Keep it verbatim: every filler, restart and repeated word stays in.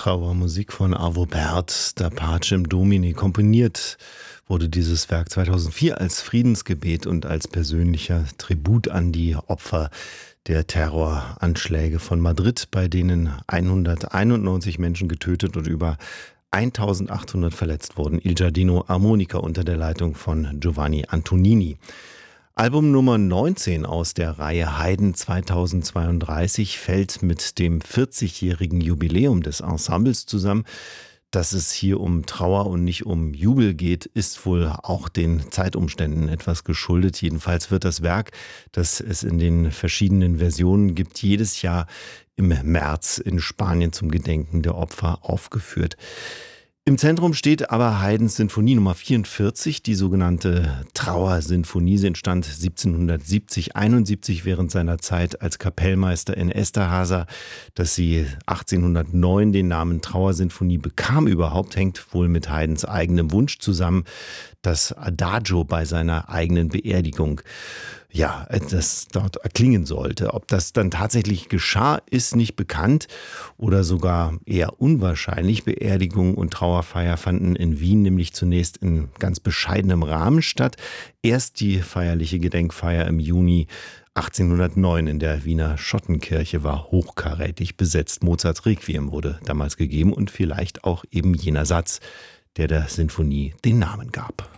Trauermusik von Arvo Pärt, der Pacem Domini. Komponiert wurde dieses Werk zweitausendvier als Friedensgebet und als persönlicher Tribut an die Opfer der Terroranschläge von Madrid, bei denen hunderteinundneunzig Menschen getötet und über eintausendachthundert verletzt wurden. Il Giardino Armonica unter der Leitung von Giovanni Antonini. Album Nummer neunzehn aus der Reihe Haydn zweitausendzweiunddreißig fällt mit dem vierzigjährigen Jubiläum des Ensembles zusammen. Dass es hier um Trauer und nicht um Jubel geht, ist wohl auch den Zeitumständen etwas geschuldet. Jedenfalls wird das Werk, das es in den verschiedenen Versionen gibt, jedes Jahr im März in Spanien zum Gedenken der Opfer aufgeführt. Im Zentrum steht aber Haydns Sinfonie Nummer vierundvierzig, die sogenannte Trauersinfonie. Sie entstand siebzehnhundertsiebzig, einundsiebzig während seiner Zeit als Kapellmeister in Esterházy. Dass sie achtzehnhundertneun den Namen Trauersinfonie bekam überhaupt, hängt wohl mit Haydns eigenem Wunsch zusammen, das Adagio bei seiner eigenen Beerdigung, ja, das dort erklingen sollte. Ob das dann tatsächlich geschah, ist nicht bekannt oder sogar eher unwahrscheinlich. Beerdigung und Trauerfeier fanden in Wien nämlich zunächst in ganz bescheidenem Rahmen statt. Erst die feierliche Gedenkfeier im Juni achtzehnhundertneun in der Wiener Schottenkirche war hochkarätig besetzt. Mozarts Requiem wurde damals gegeben und vielleicht auch eben jener Satz, der der Sinfonie den Namen gab.